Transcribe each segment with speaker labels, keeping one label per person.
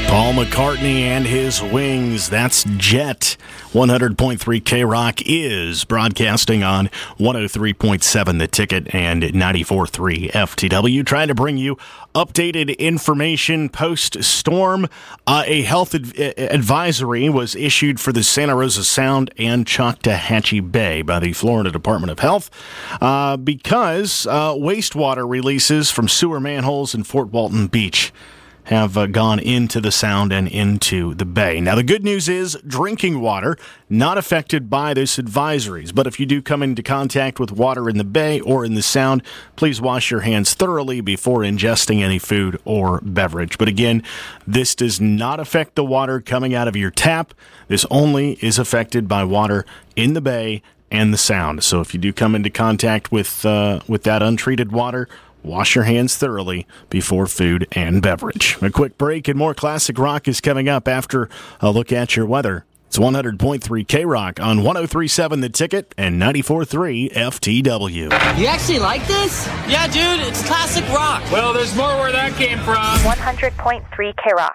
Speaker 1: Paul McCartney and his Wings. That's Jet. 100.3 K-Rock is broadcasting on 103.7 The Ticket and 94.3 FTW. Trying to bring you updated information post-storm. A health advisory was issued for the Santa Rosa Sound and Choctawhatchee Bay by the Florida Department of Health because wastewater releases from sewer manholes in Fort Walton Beach have gone into the Sound and into the Bay. Now, the good news is drinking water not affected by this advisories, but if you do come into contact with water in the Bay or in the Sound, please wash your hands thoroughly before ingesting any food or beverage. But again, this does not affect the water coming out of your tap. This only is affected by water in the Bay and the Sound. So if you do come into contact with that untreated water, wash your hands thoroughly before food and beverage. A quick break and more classic rock is coming up after a look at your weather. It's 100.3 K-Rock on 103.7 The Ticket and 94.3 FTW.
Speaker 2: You actually like this?
Speaker 3: Yeah, dude, it's classic rock.
Speaker 4: Well, there's more where that came from.
Speaker 5: 100.3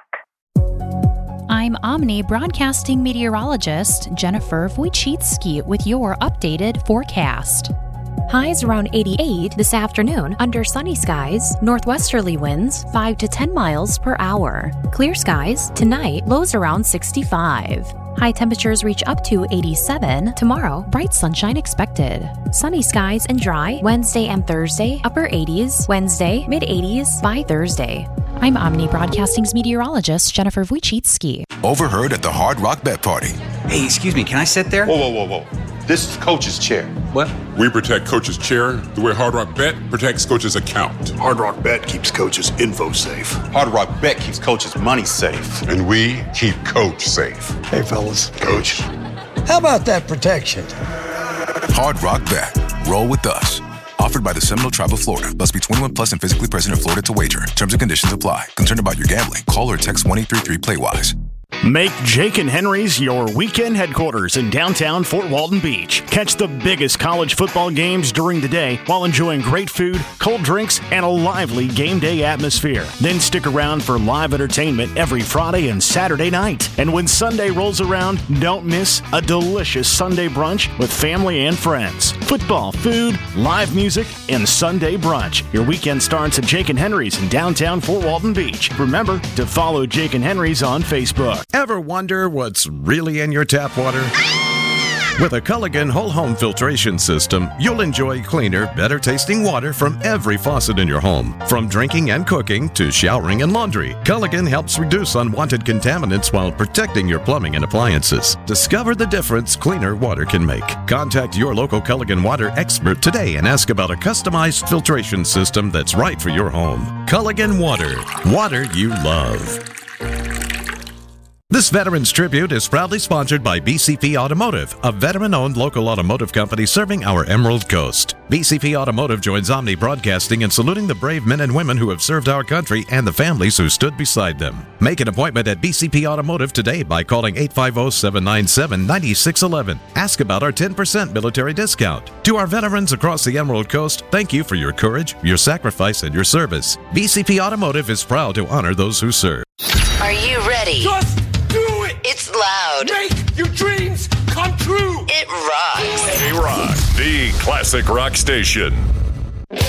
Speaker 5: K-Rock.
Speaker 6: I'm Omni broadcasting meteorologist Jennifer Wojcicki with your updated forecast. Highs around 88 this afternoon under sunny skies, northwesterly winds 5 to 10 miles per hour. Clear skies tonight, lows around 65. High temperatures reach up to 87. Tomorrow, bright sunshine expected. Sunny skies and dry Wednesday and Thursday, upper 80s. Wednesday, mid 80s by Thursday. I'm Omni Broadcasting's meteorologist Jennifer Wojcicki.
Speaker 7: Overheard at the Hard Rock Bet Party.
Speaker 8: Hey, excuse me, can I sit there?
Speaker 9: Whoa. This is Coach's chair.
Speaker 8: What?
Speaker 9: We protect Coach's chair the way Hard Rock Bet protects Coach's account.
Speaker 10: Hard Rock Bet keeps Coach's info safe.
Speaker 11: Hard Rock Bet keeps Coach's money safe.
Speaker 9: And we keep Coach safe.
Speaker 10: Hey, fellas. Coach.
Speaker 12: How about that protection?
Speaker 7: Hard Rock Bet. Roll with us. Offered by the Seminole Tribe of Florida. Must be 21 plus and physically present in Florida to wager. Terms and conditions apply. Concerned about your gambling? Call or text 1-833-PLAY-WISE.
Speaker 1: Make Jake and Henry's your weekend headquarters in downtown Fort Walton Beach. Catch the biggest college football games during the day while enjoying great food, cold drinks, and a lively game day atmosphere. Then stick around for live entertainment every Friday and Saturday night. And when Sunday rolls around, don't miss a delicious Sunday brunch with family and friends. Football, food, live music, and Sunday brunch. Your weekend starts at Jake and Henry's in downtown Fort Walton Beach. Remember to follow Jake and Henry's on Facebook.
Speaker 13: Ever wonder what's really in your tap water? With a Culligan whole home filtration system, you'll enjoy cleaner, better tasting water from every faucet in your home. From drinking and cooking to showering and laundry, Culligan helps reduce unwanted contaminants while protecting your plumbing and appliances. Discover the difference cleaner water can make. Contact your local Culligan water expert today and ask about a customized filtration system that's right for your home. Culligan Water. Water you love. This Veterans Tribute is proudly sponsored by BCP Automotive, a veteran-owned local automotive company serving our Emerald Coast. BCP Automotive joins Omni Broadcasting in saluting the brave men and women who have served our country and the families who stood beside them. Make an appointment at BCP Automotive today by calling 850-797-9611. Ask about our 10% military discount. To our veterans across the Emerald Coast, thank you for your courage, your sacrifice, and your service. BCP Automotive is proud to honor those who serve.
Speaker 14: Are you ready?
Speaker 4: Just do it!
Speaker 14: It's loud.
Speaker 4: Make your dreams come true!
Speaker 14: It rocks.
Speaker 15: K-Rock, the classic rock station.